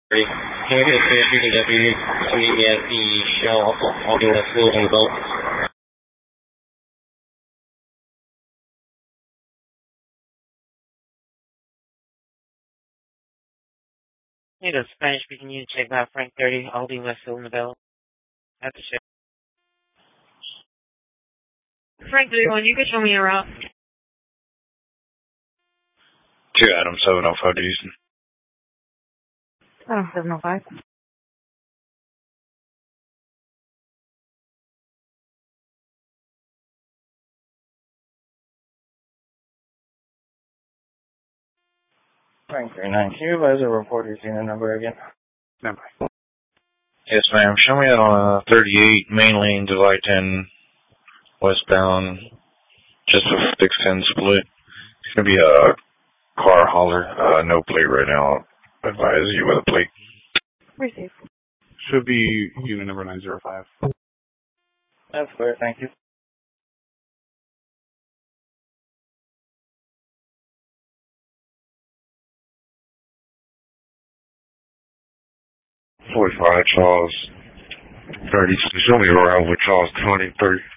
Here is the shell holding the fuel and boat. Hey, the Spanish speaking unit check by Frank 30, Aldi Westfield in the Bell. At the ship. Frank 31, you can show me around. 2 Adam 705 to Houston. 705. Frank 39, can you advise the report you're seeing the number again? Number. Yes, ma'am. Show me on 38 main lane, July 10, westbound, just a 610 split. It's going to be a car hauler, no plate right now. Advise you with a plate. Receive. Should be unit number 905. That's clear, thank you. Charles 30. Show me around with Charles 23.